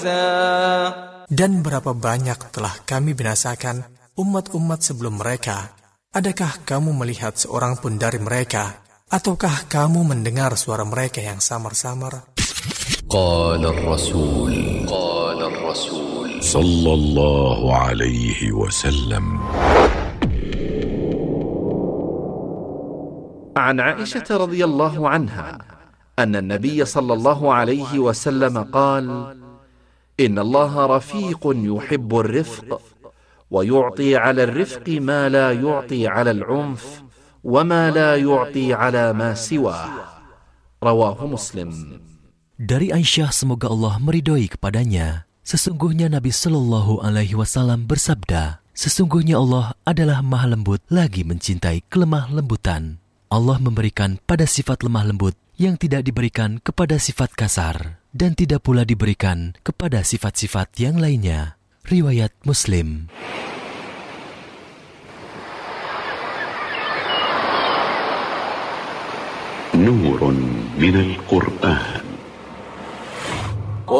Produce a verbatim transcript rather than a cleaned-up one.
Dan berapa banyak telah kami binasakan umat-umat sebelum mereka. Adakah kamu melihat seorang pun dari mereka? Ataukah kamu mendengar suara mereka yang samar-samar? Qala ar-rasul Qala ar-rasul sallallahu alaihi wasallam. عن عائشة رضي الله عنها أن النبي صلى الله عليه وسلم قال: إن الله رفيق يحب الرفق، ويعطي على الرفق ما لا يعطي على العنف، وما لا يعطي على ما سواه. رواه مسلم. Dari Aisyah, semoga Allah meridhoi kepadanya, sesungguhnya Nabi Shallallahu Alaihi Wasallam bersabda, sesungguhnya Allah adalah Maha Lembut lagi mencintai kelemah lembutan. Allah memberikan pada sifat lemah lembut yang tidak diberikan kepada sifat kasar, dan tidak pula diberikan kepada sifat-sifat yang lainnya. Riwayat Muslim. Nurun minal Qur'an.